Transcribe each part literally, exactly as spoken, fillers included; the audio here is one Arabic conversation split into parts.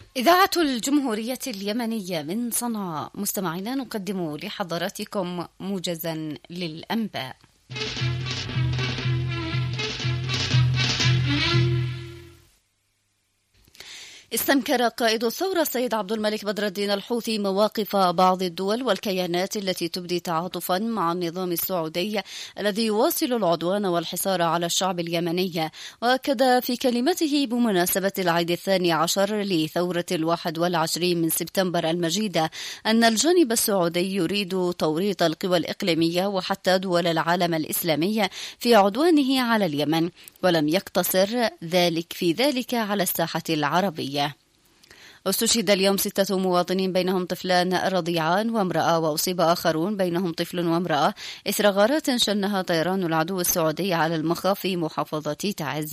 إذاعة الجمهورية اليمنية من صنعاء، مستمعينا نقدم لحضراتكم موجزا للأنباء. استنكر قائد الثورة السيد عبد الملك بدر الدين الحوثي مواقف بعض الدول والكيانات التي تبدي تعاطفا مع النظام السعودي الذي يواصل العدوان والحصار على الشعب اليمني. وأكد في كلمته بمناسبة العيد الثاني عشر لثورة الواحد والعشرين من سبتمبر المجيدة أن الجانب السعودي يريد توريط القوى الإقليمية وحتى دول العالم الإسلامي في عدوانه على اليمن، ولم يقتصر ذلك في ذلك على الساحة العربية. استشهد اليوم ستة مواطنين بينهم طفلان رضيعان وامرأة، وأصيب آخرون بينهم طفل وامرأة إثر غارات شنها طيران العدو السعودي على المخا في محافظة تعز.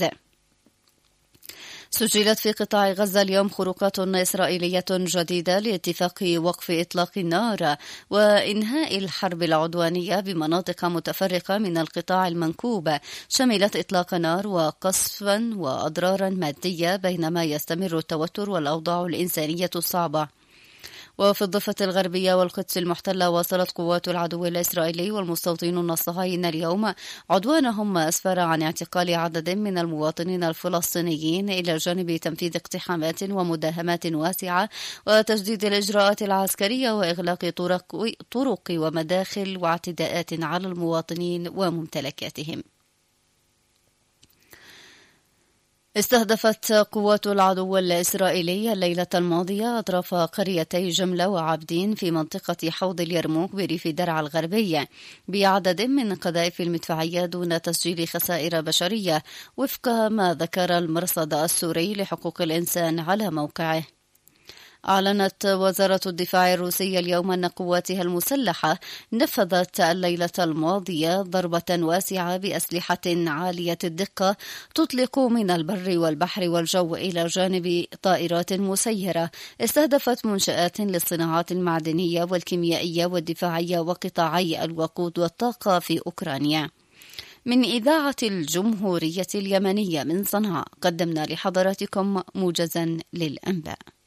سجلت في قطاع غزة اليوم خروقات إسرائيلية جديدة لاتفاق وقف إطلاق النار وإنهاء الحرب العدوانية بمناطق متفرقة من القطاع المنكوب، شملت إطلاق نار وقصفا وأضرارا مادية، بينما يستمر التوتر والأوضاع الإنسانية الصعبة. وفي الضفة الغربية والقدس المحتلة، واصلت قوات العدو الإسرائيلي والمستوطنون الصهاينة اليوم عدوانهم، ما أسفر عن اعتقال عدد من المواطنين الفلسطينيين إلى جانب تنفيذ اقتحامات ومداهمات واسعة وتجديد الإجراءات العسكرية وإغلاق طرق, طرق ومداخل واعتداءات على المواطنين وممتلكاتهم. استهدفت قوات العدو الإسرائيلي الليلة الماضية أطراف قريتي جملة وعابدين في منطقة حوض اليرموك بريف درعا الغربي بعدد من قذائف المدفعية دون تسجيل خسائر بشرية، وفق ما ذكر المرصد السوري لحقوق الإنسان على موقعه. أعلنت وزارة الدفاع الروسية اليوم أن قواتها المسلحة نفذت الليلة الماضية ضربة واسعة بأسلحة عالية الدقة تطلق من البر والبحر والجو إلى جانب طائرات مسيرة، استهدفت منشآت للصناعات المعدنية والكيميائية والدفاعية وقطاعي الوقود والطاقة في أوكرانيا. من إذاعة الجمهورية اليمنية من صنعاء قدمنا لحضراتكم موجزا للأنباء.